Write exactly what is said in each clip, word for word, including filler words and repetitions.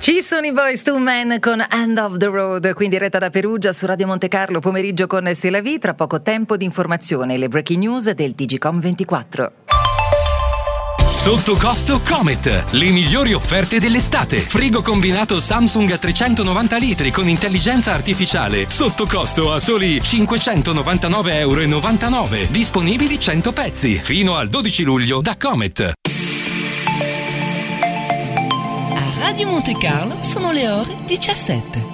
Ci sono i Boyz two Men con End of the Road, qui in diretta da Perugia su Radio Monte Carlo, pomeriggio con C'est la vie, tra poco tempo di informazione, le breaking news del T G Com ventiquattro. Sotto costo Comet, le migliori offerte dell'estate. Frigo combinato Samsung a trecentonovanta litri con intelligenza artificiale, sotto costo a soli cinquecentonovantanove virgola novantanove euro. Disponibili cento pezzi, fino al dodici luglio da Comet. A Radio Monte Carlo sono le ore diciassette.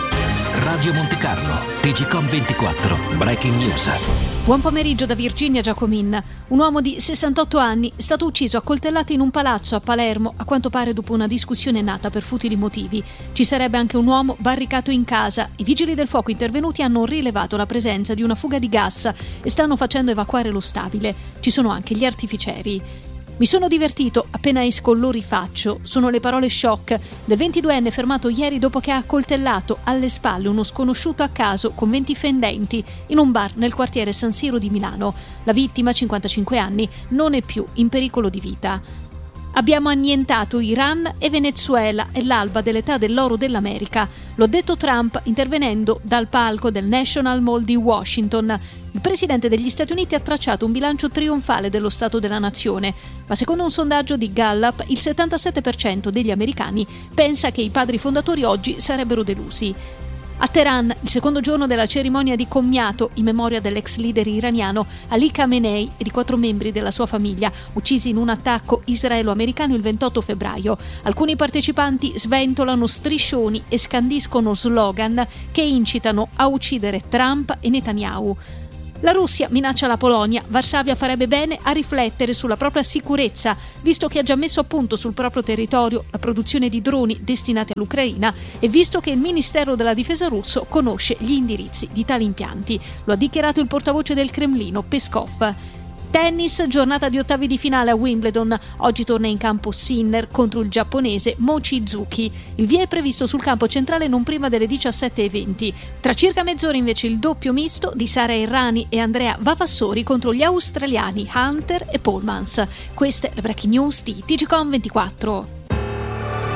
Radio Monte Carlo, T G Com ventiquattro, breaking news. Buon pomeriggio da Virginia Giacomin. Un uomo di sessantotto anni è stato ucciso a coltellate in un palazzo a Palermo, a quanto pare dopo una discussione nata per futili motivi. Ci sarebbe anche un uomo barricato in casa. I vigili del fuoco intervenuti hanno rilevato la presenza di una fuga di gas e stanno facendo evacuare lo stabile. Ci sono anche gli artificieri. Mi sono divertito, appena esco lo rifaccio. Sono le parole shock del ventiduenne fermato ieri dopo che ha accoltellato alle spalle uno sconosciuto a caso con venti fendenti in un bar nel quartiere San Siro di Milano. La vittima, cinquantacinque anni, non è più in pericolo di vita. Abbiamo annientato Iran e Venezuela, è l'alba dell'età dell'oro dell'America. L'ha detto Trump intervenendo dal palco del National Mall di Washington. Il presidente degli Stati Uniti ha tracciato un bilancio trionfale dello Stato della Nazione, ma secondo un sondaggio di Gallup il settantasette per cento degli americani pensa che i padri fondatori oggi sarebbero delusi. A Teheran, il secondo giorno della cerimonia di commiato in memoria dell'ex leader iraniano Ali Khamenei e di quattro membri della sua famiglia, uccisi in un attacco israelo-americano il ventotto febbraio. Alcuni partecipanti sventolano striscioni e scandiscono slogan che incitano a uccidere Trump e Netanyahu. La Russia minaccia la Polonia. Varsavia farebbe bene a riflettere sulla propria sicurezza, visto che ha già messo a punto sul proprio territorio la produzione di droni destinati all'Ucraina e visto che il Ministero della Difesa russo conosce gli indirizzi di tali impianti. Lo ha dichiarato il portavoce del Cremlino, Peskov. Tennis, giornata di ottavi di finale a Wimbledon. Oggi torna in campo Sinner contro il giapponese Mochizuki. Il via è previsto sul campo centrale non prima delle diciassette e venti. Tra circa mezz'ora invece il doppio misto di Sara Errani e Andrea Vavassori contro gli australiani Hunter e Polmans. Queste le breaking news di T G Com ventiquattro.